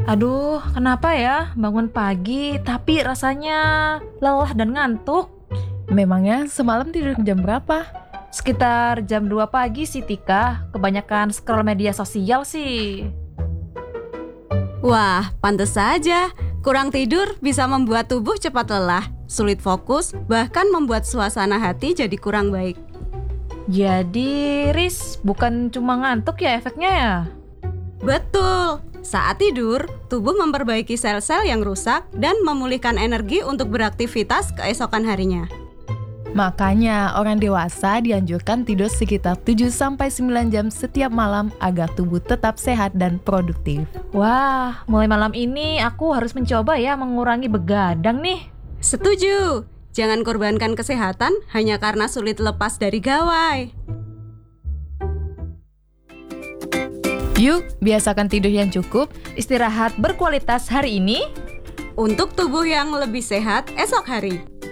Aduh, kenapa ya bangun pagi tapi rasanya lelah dan ngantuk? Memangnya semalam tidur jam berapa? Sekitar jam 2 pagi sih Tika, kebanyakan scroll media sosial sih. Wah, pantes saja. Kurang tidur bisa membuat tubuh cepat lelah, sulit fokus, bahkan membuat suasana hati jadi kurang baik. Jadi, Riz, bukan cuma ngantuk ya efeknya ya? Betul. Saat tidur, tubuh memperbaiki sel-sel yang rusak dan memulihkan energi untuk beraktivitas keesokan harinya. Makanya orang dewasa dianjurkan tidur sekitar 7-9 jam setiap malam agar tubuh tetap sehat dan produktif. Wah, mulai malam ini aku harus mencoba ya mengurangi begadang nih. Setuju. Jangan korbankan kesehatan hanya karena sulit lepas dari gawai. Yuk, biasakan tidur yang cukup. Istirahat berkualitas hari ini Untuk tubuh yang lebih sehat esok hari.